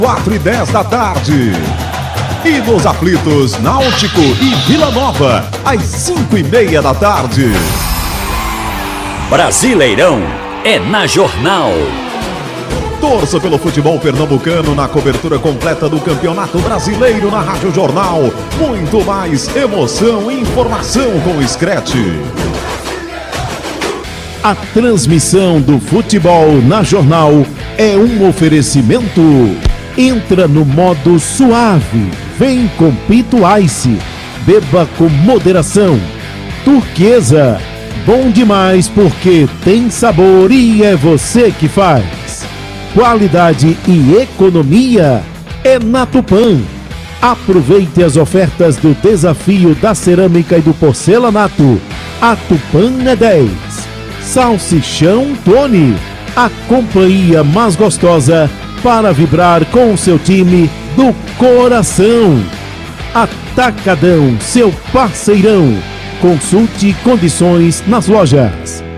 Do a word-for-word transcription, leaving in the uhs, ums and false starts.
quatro e dez da tarde. E nos aflitos, Náutico e Vila Nova, às cinco e meia da tarde. Brasileirão é na Jornal. Torça pelo futebol pernambucano na cobertura completa do Campeonato Brasileiro na Rádio Jornal. Muito mais emoção e informação com o Scratch. A transmissão do futebol na Jornal é um oferecimento. Entra no modo suave. Vem com Pito Ice. Beba com moderação. Turquesa. Bom demais porque tem sabor e é você que faz. Qualidade e economia é na Tupã. Aproveite as ofertas do desafio da cerâmica e do porcelanato. A Tupã é dez. Salsichão Tony. A companhia mais gostosa para vibrar com o seu time do coração. Atacadão, seu parceirão. Consulte condições nas lojas.